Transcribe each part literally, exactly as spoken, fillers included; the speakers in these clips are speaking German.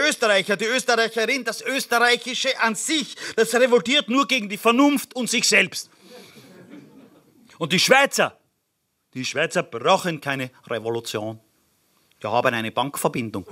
Der Österreicher, die Österreicherin, das Österreichische an sich, das revoltiert nur gegen die Vernunft und sich selbst. Und die Schweizer, die Schweizer brauchen keine Revolution. Die haben eine Bankverbindung.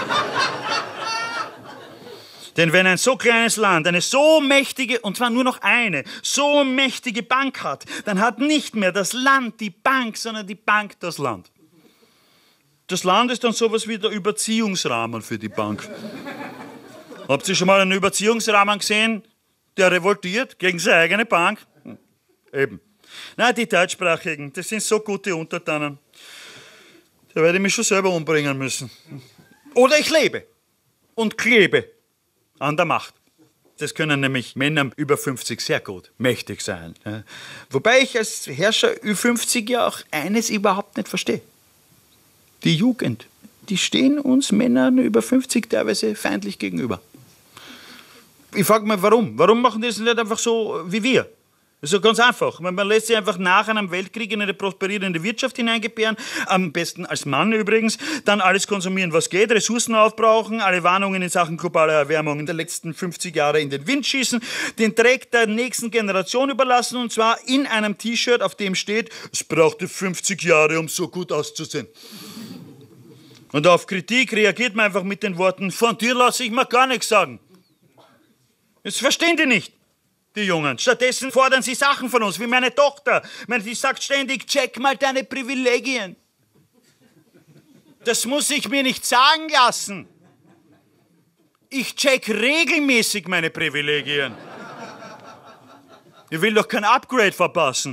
Denn wenn ein so kleines Land eine so mächtige, und zwar nur noch eine, so mächtige Bank hat, dann hat nicht mehr das Land die Bank, sondern die Bank das Land. Das Land ist dann sowas wie der Überziehungsrahmen für die Bank. Habt ihr schon mal einen Überziehungsrahmen gesehen, der revoltiert gegen seine eigene Bank? Hm. Eben. Nein, die Deutschsprachigen, das sind so gute Untertanen. Da werde ich mich schon selber umbringen müssen. Oder ich lebe und klebe an der Macht. Das können nämlich Männer über fünfzig sehr gut mächtig sein. Wobei ich als Herrscher Ü fünfzig ja auch eines überhaupt nicht verstehe. Die Jugend, die stehen uns Männern über fünfzig teilweise feindlich gegenüber. Ich frage mal, warum? Warum machen die das nicht einfach so wie wir? Das ist ja ganz einfach. Man lässt sich einfach nach einem Weltkrieg in eine prosperierende Wirtschaft hineingebären, am besten als Mann übrigens, dann alles konsumieren, was geht, Ressourcen aufbrauchen, alle Warnungen in Sachen globaler Erwärmung in den letzten fünfzig Jahren in den Wind schießen, den Dreck der nächsten Generation überlassen, und zwar in einem T-Shirt, auf dem steht, es brauchte fünfzig Jahre, um so gut auszusehen. Und auf Kritik reagiert man einfach mit den Worten, von dir lasse ich mir gar nichts sagen. Das verstehen die nicht, die Jungen. Stattdessen fordern sie Sachen von uns, wie meine Tochter. Meine, die sagt ständig, check mal deine Privilegien. Das muss ich mir nicht sagen lassen. Ich check regelmäßig meine Privilegien. Ich will doch kein Upgrade verpassen.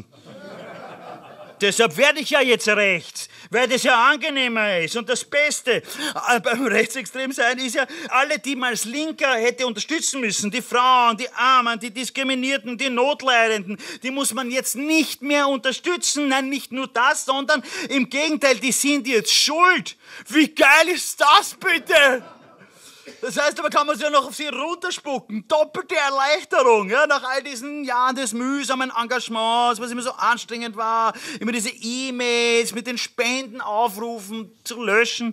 Deshalb werde ich ja jetzt rechts, weil das ja angenehmer ist. Und das Beste beim Rechtsextremsein ist ja, alle, die man als Linker hätte unterstützen müssen, die Frauen, die Armen, die Diskriminierten, die Notleidenden, die muss man jetzt nicht mehr unterstützen. Nein, nicht nur das, sondern im Gegenteil, die sind jetzt schuld. Wie geil ist das bitte? Das heißt, aber kann man sich ja noch auf sie runterspucken. Doppelte Erleichterung, ja, nach all diesen Jahren des mühsamen Engagements, was immer so anstrengend war, immer diese E-Mails mit den Spendenaufrufen zu löschen.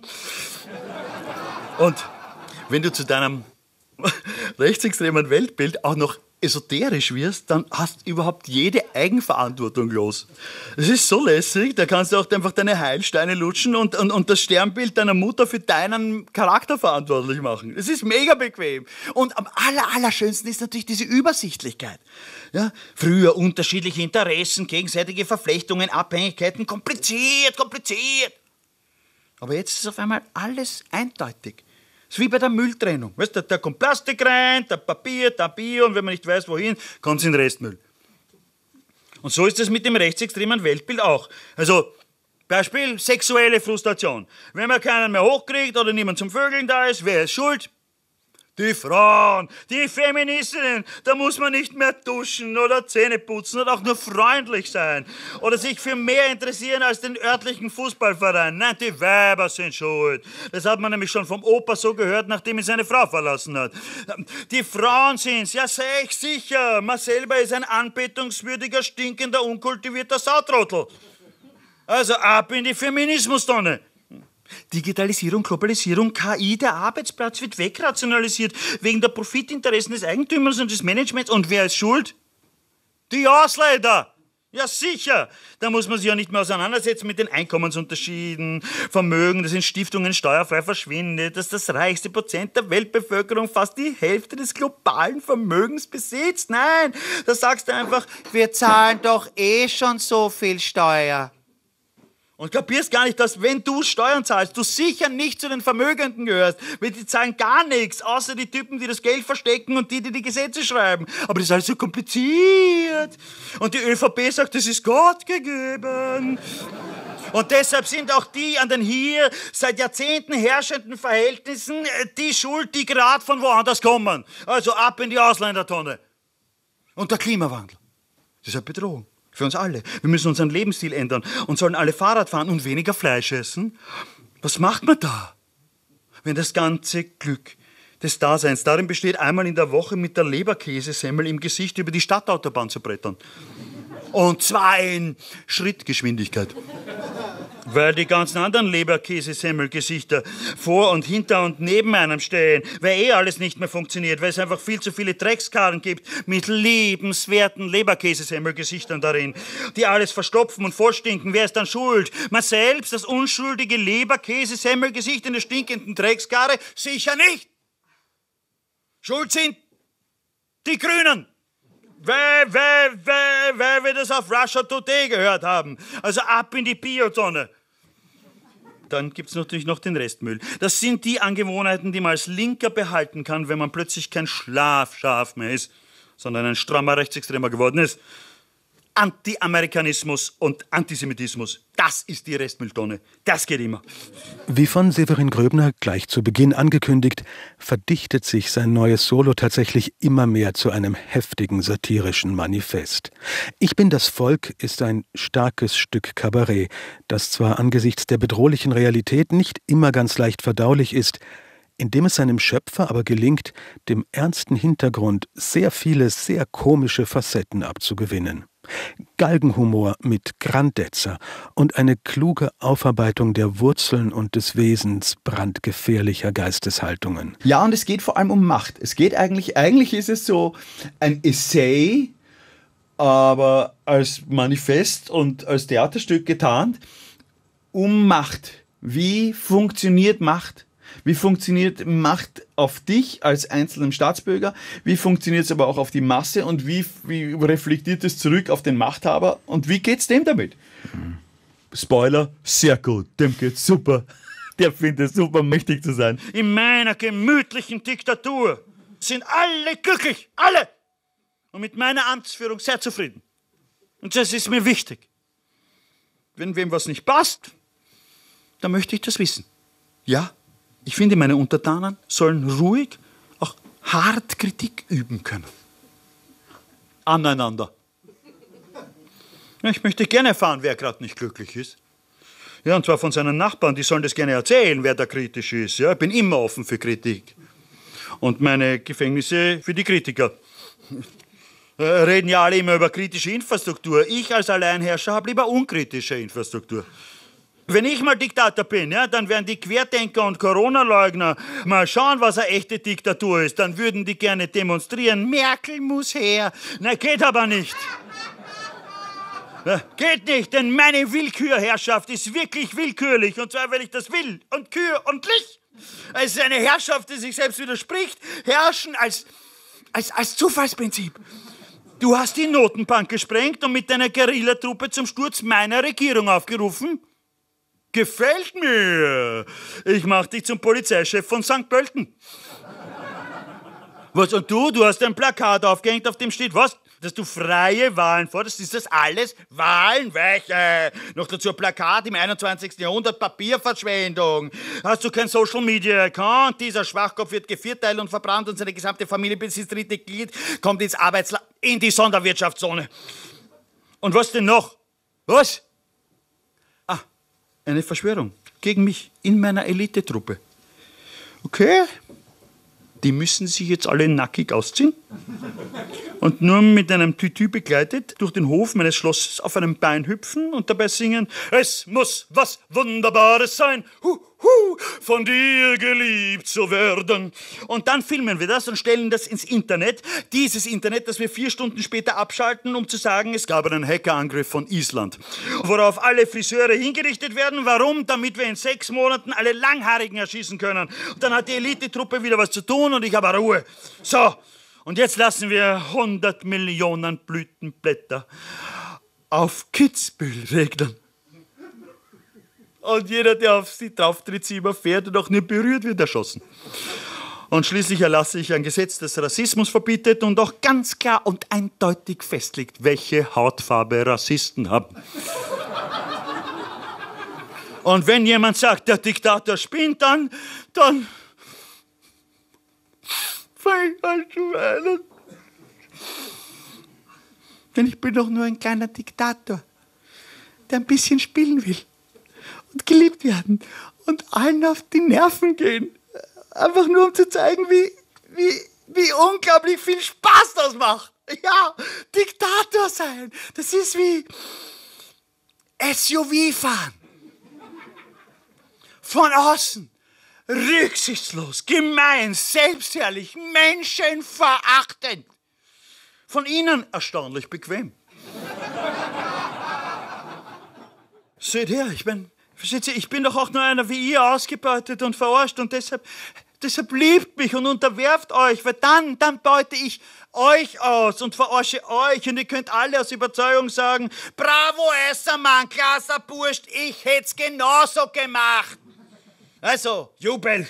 Und wenn du zu deinem rechtsextremen Weltbild auch noch esoterisch wirst, dann hast du überhaupt jede Eigenverantwortung los. Das ist so lässig, da kannst du auch einfach deine Heilsteine lutschen und, und, und das Sternbild deiner Mutter für deinen Charakter verantwortlich machen. Das ist mega bequem. Und am aller, allerschönsten ist natürlich diese Übersichtlichkeit. Ja? Früher unterschiedliche Interessen, gegenseitige Verflechtungen, Abhängigkeiten, kompliziert, kompliziert. Aber jetzt ist auf einmal alles eindeutig. Das ist wie bei der Mülltrennung. Weißt du, da kommt Plastik rein, da Papier, da Bio, und wenn man nicht weiß, wohin, kommt es in den Restmüll. Und so ist es mit dem rechtsextremen Weltbild auch. Also, Beispiel sexuelle Frustration. Wenn man keinen mehr hochkriegt oder niemand zum Vögeln da ist, wer ist schuld? Die Frauen, die Feministinnen, da muss man nicht mehr duschen oder Zähne putzen oder auch nur freundlich sein oder sich für mehr interessieren als den örtlichen Fußballverein. Nein, die Weiber sind schuld. Das hat man nämlich schon vom Opa so gehört, nachdem ihn seine Frau verlassen hat. Die Frauen sind's, ja, sag ich sicher. Man selber ist ein anbetungswürdiger, stinkender, unkultivierter Sautrottel. Also ab in die Feminismustonne. Digitalisierung, Globalisierung, K I, der Arbeitsplatz wird wegrationalisiert wegen der Profitinteressen des Eigentümers und des Managements. Und wer ist schuld? Die Ausländer! Ja, sicher! Da muss man sich ja nicht mehr auseinandersetzen mit den Einkommensunterschieden, Vermögen, das in Stiftungen steuerfrei verschwindet, dass das reichste Prozent der Weltbevölkerung fast die Hälfte des globalen Vermögens besitzt. Nein, da sagst du einfach, wir zahlen doch eh schon so viel Steuer. Und kapierst gar nicht, dass, wenn du Steuern zahlst, du sicher nicht zu den Vermögenden gehörst, weil die zahlen gar nichts, außer die Typen, die das Geld verstecken und die, die die Gesetze schreiben. Aber das ist alles so kompliziert. Und die ÖVP sagt, das ist Gott gegeben. Und deshalb sind auch die an den hier seit Jahrzehnten herrschenden Verhältnissen die schuld, die gerade von woanders kommen. Also ab in die Ausländertonne. Und der Klimawandel, das ist eine Bedrohung. Für uns alle. Wir müssen unseren Lebensstil ändern und sollen alle Fahrrad fahren und weniger Fleisch essen. Was macht man da? Wenn das ganze Glück des Daseins darin besteht, einmal in der Woche mit der Leberkäsesemmel im Gesicht über die Stadtautobahn zu brettern. Und zwar in Schrittgeschwindigkeit. Weil die ganzen anderen Leberkäse-Semmelgesichter vor und hinter und neben einem stehen, weil eh alles nicht mehr funktioniert, weil es einfach viel zu viele Dreckskarren gibt mit liebenswerten Leberkäse-Semmelgesichtern darin, die alles verstopfen und vollstinken. Wer ist dann schuld? Man selbst, das unschuldige Leberkäse-Semmelgesicht in der stinkenden Dreckskarre? Sicher nicht! Schuld sind die Grünen! Weil, weil, weil, weil wir das auf Russia Today gehört haben. Also ab in die Biotonne. Dann gibt's natürlich noch den Restmüll. Das sind die Angewohnheiten, die man als Linker behalten kann, wenn man plötzlich kein Schlafschaf mehr ist, sondern ein strammer Rechtsextremer geworden ist. Anti-Amerikanismus und Antisemitismus. Das ist die Restmülltonne. Das geht immer. Wie von Severin Gröbner gleich zu Beginn angekündigt, verdichtet sich sein neues Solo tatsächlich immer mehr zu einem heftigen satirischen Manifest. Ich bin das Volk ist ein starkes Stück Kabarett, das zwar angesichts der bedrohlichen Realität nicht immer ganz leicht verdaulich ist, indem es seinem Schöpfer aber gelingt, dem ernsten Hintergrund sehr viele, sehr komische Facetten abzugewinnen. Galgenhumor mit Grandezza und eine kluge Aufarbeitung der Wurzeln und des Wesens brandgefährlicher Geisteshaltungen. Ja, und es geht vor allem um Macht. Es geht eigentlich, eigentlich ist es so ein Essay, aber als Manifest und als Theaterstück getarnt, um Macht. Wie funktioniert Macht? Wie funktioniert Macht auf dich als einzelnen Staatsbürger? Wie funktioniert es aber auch auf die Masse? Und wie, wie reflektiert es zurück auf den Machthaber? Und wie geht's dem damit? Mhm. Spoiler, sehr gut. Dem geht's super. Der findet es super, mächtig zu sein. In meiner gemütlichen Diktatur sind alle glücklich. Alle! Und mit meiner Amtsführung sehr zufrieden. Und das ist mir wichtig. Wenn wem was nicht passt, dann möchte ich das wissen. Ja? Ich finde, meine Untertanen sollen ruhig, auch hart Kritik üben können. Aneinander. Ja, ich möchte gerne erfahren, wer gerade nicht glücklich ist. Ja, und zwar von seinen Nachbarn, die sollen das gerne erzählen, wer da kritisch ist. Ja, ich bin immer offen für Kritik. Und meine Gefängnisse für die Kritiker. Reden ja alle immer über kritische Infrastruktur. Ich als Alleinherrscher habe lieber unkritische Infrastruktur. Wenn ich mal Diktator bin, ja, dann werden die Querdenker und Corona-Leugner mal schauen, was eine echte Diktatur ist. Dann würden die gerne demonstrieren. Merkel muss her. Na, geht aber nicht. Ja, geht nicht, denn meine Willkürherrschaft ist wirklich willkürlich. Und zwar, weil ich das will. Und Kür und Lich. Es ist eine Herrschaft, die sich selbst widerspricht. Herrschen als, als, als Zufallsprinzip. Du hast die Notenbank gesprengt und mit deiner Guerillatruppe zum Sturz meiner Regierung aufgerufen. Gefällt mir. Ich mach dich zum Polizeichef von Sankt Pölten. Was, und du? Du hast ein Plakat aufgehängt, auf dem steht, was? Dass du freie Wahlen forderst, ist das alles? Wahlen? Welche? Noch dazu ein Plakat im einundzwanzigsten Jahrhundert, Papierverschwendung. Hast du kein Social-Media-Account? Dieser Schwachkopf wird gevierteilt und verbrannt und seine gesamte Familie bis ins dritte Glied kommt ins Arbeitsland, in die Sonderwirtschaftszone. Und was denn noch? Was? Eine Verschwörung gegen mich in meiner Elitetruppe. Okay, die müssen sich jetzt alle nackig ausziehen und nur mit einem Tütü begleitet durch den Hof meines Schlosses auf einem Bein hüpfen und dabei singen: Es muss was Wunderbares sein, hu, hu, von dir geliebt zu werden. Und dann filmen wir das und stellen das ins Internet. Dieses Internet, das wir vier Stunden später abschalten, um zu sagen, es gab einen Hackerangriff von Island. Worauf alle Friseure hingerichtet werden. Warum? Damit wir in sechs Monaten alle Langhaarigen erschießen können. Und dann hat die Elitetruppe wieder was zu tun und ich habe Ruhe. So, und jetzt lassen wir hundert Millionen Blütenblätter auf Kitzbühel regnen. Und jeder, der auf sie drauftritt, sie überfährt und auch nicht berührt, wird erschossen. Und schließlich erlasse ich ein Gesetz, das Rassismus verbietet und auch ganz klar und eindeutig festlegt, welche Hautfarbe Rassisten haben. Und wenn jemand sagt, der Diktator spinnt, dann, dann fang ich an zu weinen. Denn ich bin doch nur ein kleiner Diktator, der ein bisschen spielen will und geliebt werden und allen auf die Nerven gehen. Einfach nur, um zu zeigen, wie, wie, wie unglaublich viel Spaß das macht. Ja, Diktator sein, das ist wie S U V fahren. von außen rücksichtslos, gemein, selbstherrlich, menschenverachtend. Von innen erstaunlich bequem. Seht her, ich bin, versteht ihr, ich bin doch auch nur einer wie ihr, ausgebeutet und verarscht und deshalb, deshalb liebt mich und unterwerft euch, weil dann, dann beute ich euch aus und verarsche euch und ihr könnt alle aus Überzeugung sagen, bravo, Essermann, krasser Burscht, ich hätt's genauso gemacht. Also, Jubel.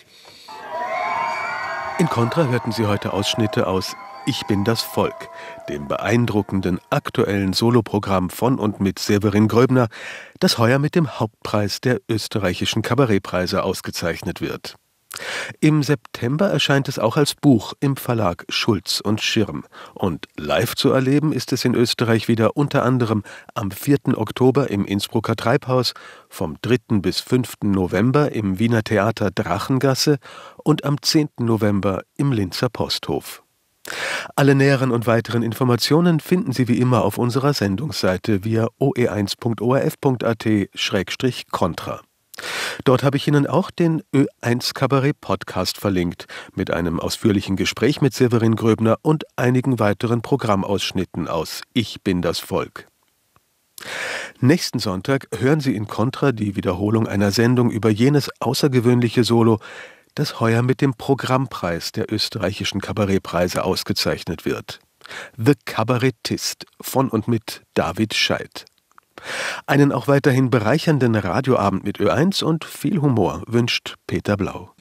In Kontra hörten Sie heute Ausschnitte aus Ich bin das Volk, dem beeindruckenden aktuellen Soloprogramm von und mit Severin Gröbner, das heuer mit dem Hauptpreis der österreichischen Kabarettpreise ausgezeichnet wird. Im September erscheint es auch als Buch im Verlag Schulz und Schirm. Und live zu erleben ist es in Österreich wieder unter anderem am vierten Oktober im Innsbrucker Treibhaus, vom dritten bis fünften November im Wiener Theater Drachengasse und am zehnten November im Linzer Posthof. Alle näheren und weiteren Informationen finden Sie wie immer auf unserer Sendungsseite via o e eins punkt o r f punkt a t schrägstrich kontra. Dort habe ich Ihnen auch den Ö eins Kabarett Podcast verlinkt, mit einem ausführlichen Gespräch mit Severin Gröbner und einigen weiteren Programmausschnitten aus Ich bin das Volk. Nächsten Sonntag hören Sie in Kontra die Wiederholung einer Sendung über jenes außergewöhnliche Solo, das heuer mit dem Programmpreis der österreichischen Kabarettpreise ausgezeichnet wird. The Kabarettist von und mit David Scheidt. Einen auch weiterhin bereichernden Radioabend mit Ö eins und viel Humor wünscht Peter Blau.